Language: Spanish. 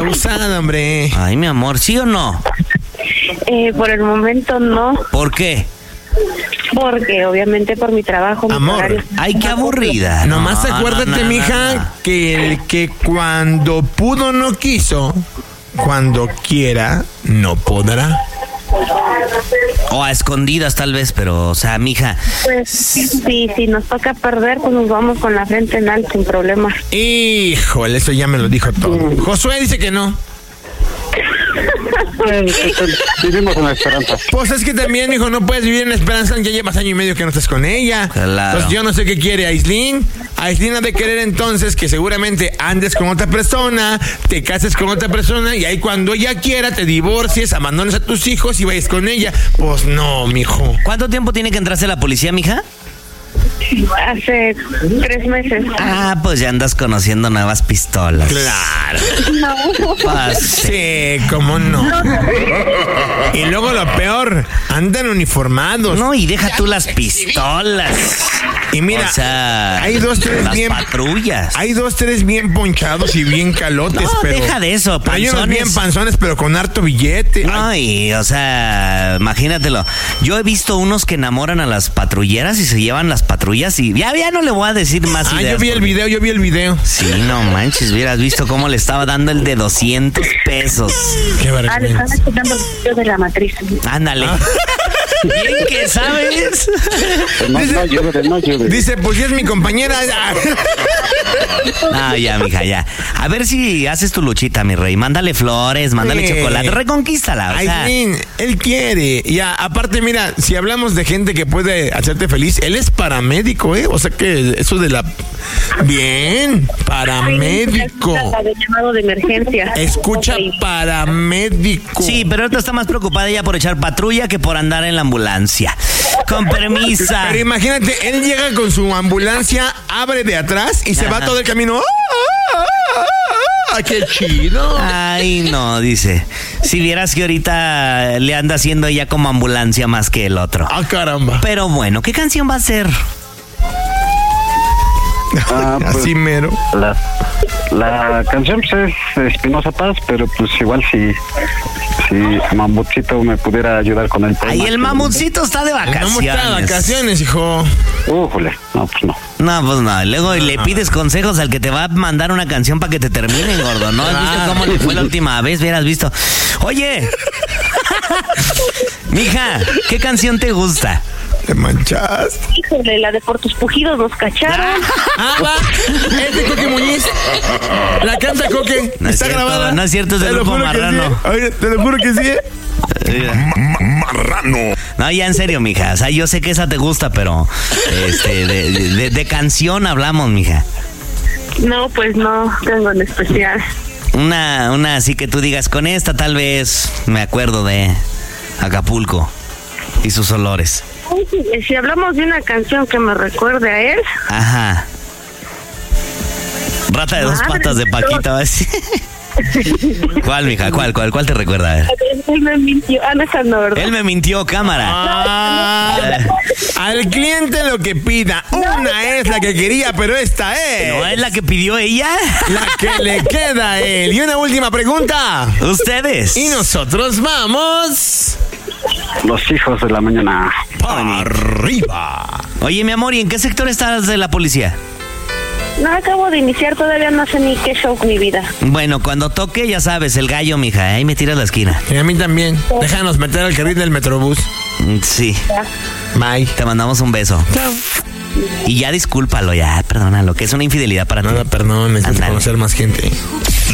abusada, hombre. Ay, mi amor, ¿sí o no? Por el momento no. ¿Por qué? Porque obviamente por mi trabajo. Amor. Ay, qué aburrida. Nomás acuérdate, mija, no. que el que cuando pudo no quiso, cuando quiera no podrá. O a escondidas tal vez, pero, o sea, mija. Pues sí, si nos toca perder, pues nos vamos con la frente en alto sin problema. Híjole, eso ya me lo dijo todo. Josué dice que no. Vivimos en la esperanza. Pues es que también, hijo, no puedes vivir en la esperanza, ya llevas año y medio que no estás con ella. Claro. Pues yo no sé qué quiere Aislinn. Aislinn ha de querer entonces que seguramente andes con otra persona, te cases con otra persona y ahí cuando ella quiera te divorcies, abandones a tus hijos y vayas con ella. Pues no, mijo. ¿Cuánto tiempo tiene que entrarse la policía, mija? Hace 3 meses. Ah, pues ya andas conociendo nuevas pistolas. Claro. No. Pues, Sí, cómo no. Y luego lo peor, andan uniformados. no, y deja tú las pistolas. Y mira, o sea, hay 2, 3 las bien patrullas. Hay 2, 3 bien ponchados y bien calotes, No, pero deja de eso, hay unos panzones. bien panzones, pero con harto billete. No, y, o sea, imagínatelo. Yo he visto unos que enamoran a las patrulleras y se llevan las patrullas y ya no le voy a decir más ideas. Yo vi el video. Sí, no manches, hubieras visto cómo le estaba dando el de 200 pesos. Qué Le vergüenza. están escuchando el video de la matriz. Ándale. Bien que sabes. No llueve. Dice, pues ya es mi compañera. Ah, ya, mija, ya. A ver si haces tu luchita, mi rey. Mándale flores, mándale Sí. chocolate, reconquístala. O sea, Aislinn, él quiere. Y aparte, mira, si hablamos de gente que puede hacerte feliz, él es paramédico, ¿eh? O sea que eso de la... Bien, paramédico. De llamado de emergencia. Escucha, Ok. paramédico. sí, pero ahorita está más preocupada ella por echar patrulla que por andar en la ambulancia. Con permisa. Pero imagínate, él llega con su ambulancia, abre de atrás y se va todo el camino. ¡Qué chido! Ay, no, dice. Si vieras que ahorita le anda haciendo ella como ambulancia más que el otro. ¡Ah, caramba! Pero bueno, ¿qué canción va a ser? Pues, Así mero. la canción pues, es Espinosa Paz, pero pues igual si Mamutcito me pudiera ayudar con el poema. Ay, el mamutcito está de No vacaciones. está de vacaciones, hijo. Újule, no, pues no. No, pues no. Luego le pides consejos al que te va a mandar una canción para que te termine, gordo. ¿No has visto cómo le fue la última vez? Hubieras visto. Oye, mija, ¿qué canción te gusta? Te manchaste. Híjole, la de Por tus pujidos nos cacharon. Va. Es de Coque Muñiz. La canta Coque. No es Está cierto, grabada. no es cierto, es del Te lo Grupo juro que Marrano. sí. Oye, te lo juro que sí. Marrano. No, ya en serio, mija. O sea, yo sé que esa te gusta, pero de canción hablamos, mija. No, pues no tengo en especial. Una así que tú digas, con esta tal vez me acuerdo de Acapulco y sus olores. Si hablamos de una canción que me recuerde a él, Ajá. Rata de 2 Madre patas de Dios. Paquita, ¿va a decir? ¿Cuál, mija? ¿Cuál te recuerda? A ver. él me mintió. No, esa no, ¿verdad? Él me mintió, cámara. Al cliente lo que pida. Una es la que quería, pero esta es ¿No es la que pidió ella? la que le queda a él. Y una última pregunta. Ustedes. Y nosotros vamos Los hijos de la mañana. arriba. Oye, mi amor, ¿y en qué sector estás de la policía? No, acabo de iniciar, todavía no sé ni qué show mi vida. Bueno, cuando toque, ya sabes, el gallo, mija. Ahí me tiras la esquina. Y a mí también. Déjanos meter al carril del Metrobús. Sí. Bye. Te mandamos un beso. Chao. Y ya discúlpalo, ya, perdónalo, que es una infidelidad para ti. Nada, perdón, necesito Ándale. conocer más gente.